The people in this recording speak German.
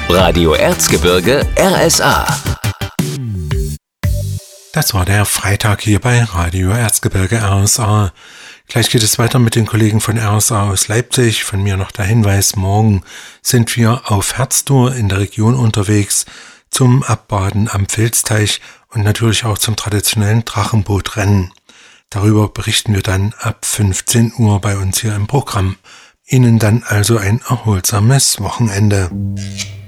Radio Erzgebirge RSA. Das war der Freitag hier bei Radio Erzgebirge RSA. Gleich geht es weiter mit den Kollegen von RSA aus Leipzig. Von mir noch der Hinweis, morgen sind wir auf Herztour in der Region unterwegs zum Abbaden am Vilsteich und natürlich auch zum traditionellen Drachenbootrennen. Darüber berichten wir dann ab 15 Uhr bei uns hier im Programm. Ihnen dann also ein erholsames Wochenende.